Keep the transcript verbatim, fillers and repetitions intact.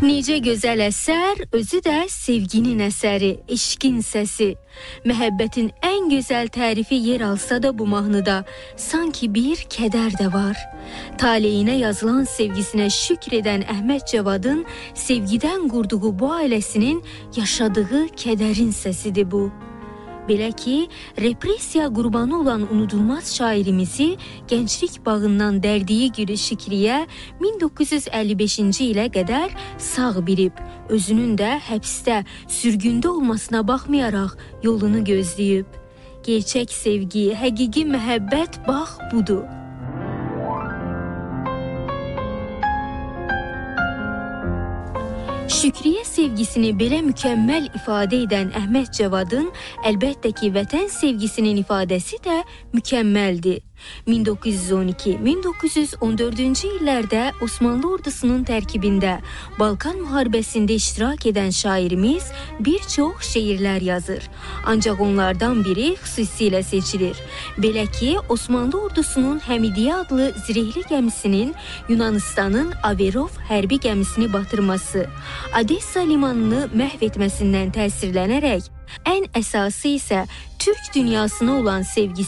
Necə gözəl əsər, özü də sevginin əsəri, eşqin səsi. Məhəbbətin ən gözəl tərifi yer alsa da bu mahnıda sanki bir kədər də var. Taleyinə yazılan sevgisinə şükr edən Əhməd Cavadın sevgidən qurduğu bu ailəsinin yaşadığı kədərin səsidir bu. Belə ki, repressiya qurbanı olan unudulmaz şairimizi gənclik bağından dərdiyi gülü Şükriyə min doqquz yüz əlli beşinci ilə qədər sağ bilib, özünün də həbsdə, sürgündə olmasına baxmayaraq yolunu gözləyib. Gerçək sevgi, həqiqi məhəbbət bax budur. Şükriyə sevgisini belə mükəmməl ifadə edən Əhməd Cavadın əlbəttə ki, vətən sevgisinin ifadəsi də mükəmməldir. min doqquz yüz on iki min doqquz yüz on dördüncü illərdə Osmanlı ordusunun tərkibində Balkan müharibəsində iştirak edən şairimiz bir çox şeirlər yazır. Ancaq onlardan biri xüsusilə seçilir. Belə ki, Osmanlı ordusunun Həmidiyyə adlı zirehli gəmisinin Yunanistanın Averov hərbi gəmisini batırması, Odessa limanını məhv etməsindən təsirlənərək, ən əsası isə Türk dünyasına olan sevgisi